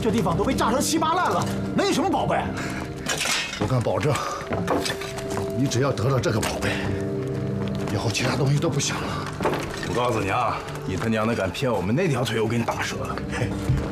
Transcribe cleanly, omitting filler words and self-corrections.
这地方都被炸成稀巴烂了，能有什么宝贝？ 我敢保证，你只要得了这个宝贝，以后其他东西都不想了。 我告诉你啊，你他娘的敢骗我们那条腿，我给你打折了。